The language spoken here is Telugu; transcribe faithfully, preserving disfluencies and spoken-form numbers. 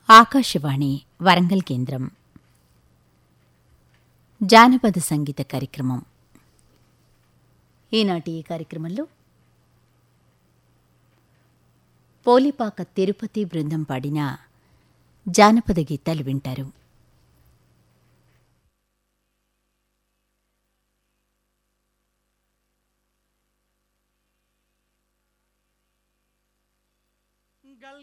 ఆకాశవాణి వరంగల్ కేంద్రం జానపద సంగీత కార్యక్రమం. ఈనాటి ఈ కార్యక్రమంలో పోలిపాక తిరుపతి బృందం పాడిన జానపద గీతాలు వింటారు. గల్